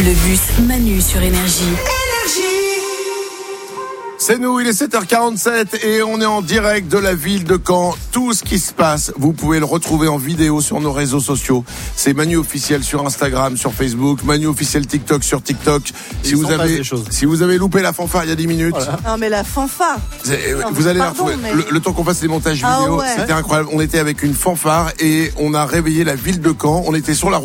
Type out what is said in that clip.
Le bus Manu sur Énergie. C'est nous, il est 7h47 et on est en direct de la ville de Caen. Tout ce qui se passe, vous pouvez le retrouver en vidéo sur nos réseaux sociaux. C'est Manu officiel sur Instagram, sur Facebook, Manu officiel TikTok sur TikTok. Si vous avez loupé la fanfare il y a 10 minutes. Voilà. Non mais la fanfare. Vous allez la retrouver. Le temps qu'on fasse les montages vidéo, c'était incroyable. On était avec une fanfare et on a réveillé la ville de Caen. On était sur la route.